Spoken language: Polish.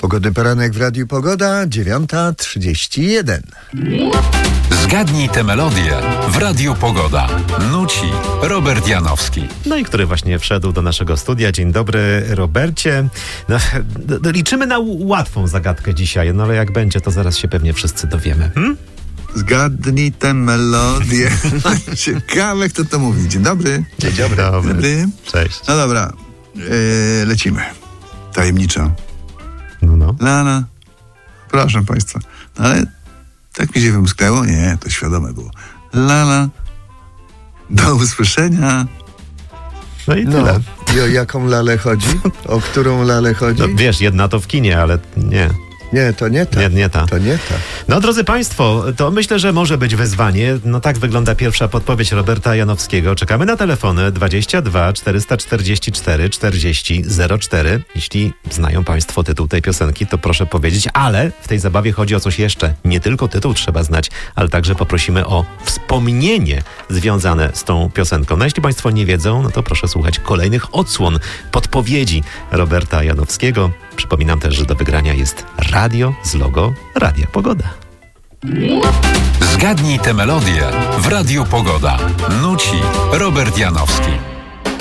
Pogodny poranek w Radiu Pogoda, 9:31. Zgadnij tę melodię w Radiu Pogoda. Nuci Robert Janowski. No i który właśnie wszedł do naszego studia. Dzień dobry, Robercie. No, liczymy na łatwą zagadkę dzisiaj, no ale jak będzie, to zaraz się pewnie wszyscy dowiemy. Zgadnij tę melodię. Ciekawe, kto to mówi. Dzień dobry. Dzień dobry. Cześć. No dobra, lecimy. Tajemniczo. No. Lala. Proszę państwa. No ale tak mi się wymsknęło? Nie, to świadome było. Lala. Do usłyszenia. No i No, tyle. i o jaką lalę chodzi? O którą lalę chodzi? No, wiesz, jedna to w kinie, ale nie. Nie, to nie ta. Nie ta. To nie ta. No, drodzy Państwo, to myślę, że może być wyzwanie. No tak wygląda pierwsza podpowiedź Roberta Janowskiego. Czekamy na telefony 22 444 40 04. Jeśli znają Państwo tytuł tej piosenki, to proszę powiedzieć, ale w tej zabawie chodzi o coś jeszcze. Nie tylko tytuł trzeba znać, ale także poprosimy o wspomnienie związane z tą piosenką. No jeśli Państwo nie wiedzą, no to proszę słuchać kolejnych odsłon podpowiedzi Roberta Janowskiego. Przypominam też, że do wygrania jest radio z logo Radia Pogoda. Zgadnij tę melodię w Radiu Pogoda. Nuci Robert Janowski.